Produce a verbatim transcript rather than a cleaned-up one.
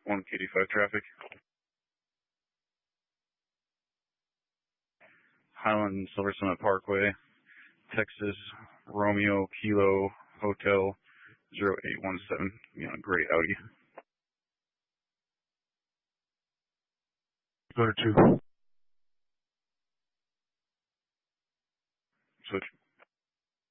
one K D five traffic. Highland Silver Summit Parkway, Texas, Romeo Kilo Hotel zero eight one seven. You know, great Audi. Go to two. Switch.